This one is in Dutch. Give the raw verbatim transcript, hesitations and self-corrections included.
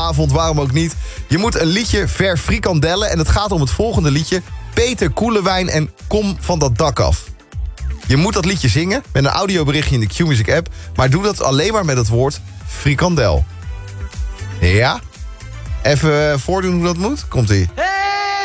zondagavond, waarom ook niet. Je moet een liedje ver frikandellen en het gaat om het volgende liedje. Peter Koelewijn en Kom van dat dak af. Je moet dat liedje zingen met een audioberichtje in de Q-Music app. Maar doe dat alleen maar met het woord frikandel. Ja? Even voordoen hoe dat moet? Komt-ie.